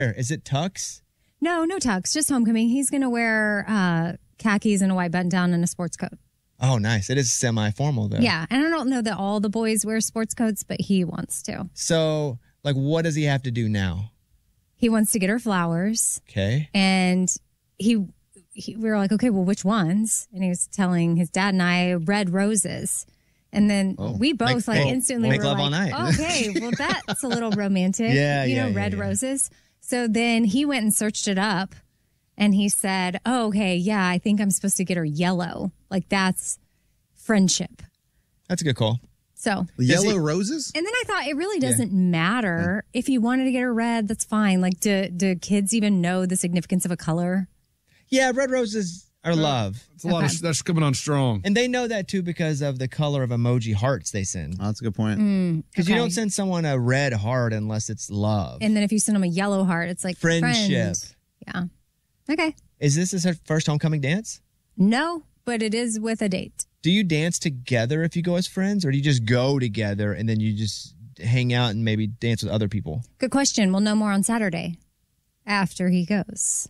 Is it tux? No tux, just homecoming. He's going to wear khakis and a white button down and a sports coat. Oh, nice. It is semi-formal, though. Yeah, and I don't know that all the boys wear sports coats, but he wants to. So, like, what does he have to do now? He wants to get her flowers. Okay. And we were like, okay, well, which ones? And he was telling his dad and I red roses. And then we both instantly make were love like, all night. Oh, okay, well, that's a little romantic. Red roses. So then he went and searched it up and he said, oh, okay, yeah, I think I'm supposed to get her yellow. Like that's friendship. That's a good call. So yellow roses? And then I thought it really doesn't matter. If you wanted to get her red, that's fine. Like do kids even know the significance of a color? Yeah, red roses are love. It's a lot of that's coming on strong. And they know that too because of the color of emoji hearts they send. Oh, that's a good point. Because you don't send someone a red heart unless it's love. And then if you send them a yellow heart, it's like friendship. Friend. Yeah. Okay. Is this his first homecoming dance? No, but it is with a date. Do you dance together if you go as friends, or do you just go together and then you just hang out and maybe dance with other people? Good question. We'll know more on Saturday after he goes.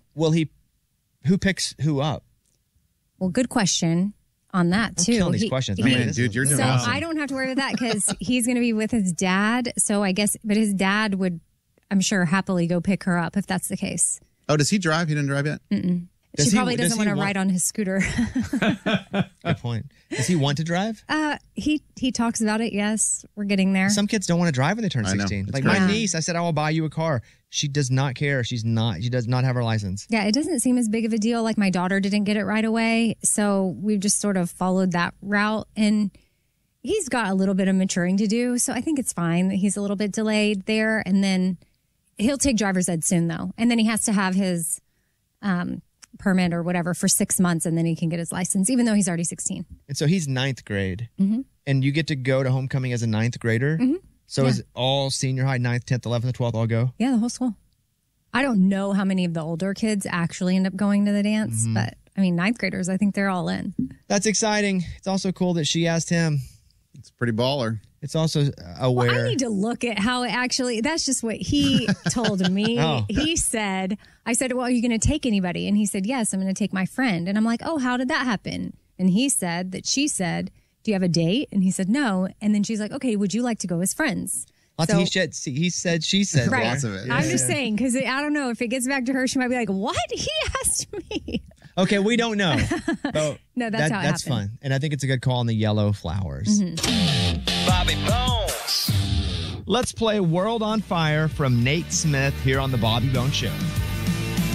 Who picks who up? Well, good question on that, too. I'm killing these questions. Dude, you're doing awesome. I don't have to worry with that because he's going to be with his dad. So I guess, but his dad would, I'm sure, happily go pick her up if that's the case. Oh, does he drive? He didn't drive yet? Mm-mm. She probably doesn't want to ride on his scooter. Good point. Does he want to drive? He talks about it, yes. We're getting there. Some kids don't want to drive when they turn 16. Like my niece, I said, I will buy you a car. She does not care. She does not have her license. Yeah, it doesn't seem as big of a deal. Like my daughter didn't get it right away. So we've just sort of followed that route. And he's got a little bit of maturing to do. So I think it's fine that he's a little bit delayed there. And then he'll take driver's ed soon, though. And then he has to have his permit or whatever for 6 months. And then he can get his license, even though he's already 16. And so he's 9th grade. Mm-hmm. And you get to go to homecoming as a 9th grader? Mm-hmm. So is all senior high, 9th, 10th, 11th, and 12th all go? Yeah, the whole school. I don't know how many of the older kids actually end up going to the dance, but I mean, 9th graders, I think they're all in. That's exciting. It's also cool that she asked him. It's pretty baller. It's also aware. Well, I need to look at how it actually, that's just what he told me. He said, I said, well, are you going to take anybody? And he said, yes, I'm going to take my friend. And I'm like, oh, how did that happen? And he said that she said, do you have a date? And he said, no. And then she's like, okay, would you like to go as friends? He said, she said. Right. Lots of it. I'm just saying, because I don't know, if it gets back to her, she might be like, what? He asked me. Okay, we don't know. No, that's how it That's happened. fun. And I think it's a good call on the yellow flowers. Bobby Bones. Let's play World on Fire from Nate Smith here on the Bobby Bones Show.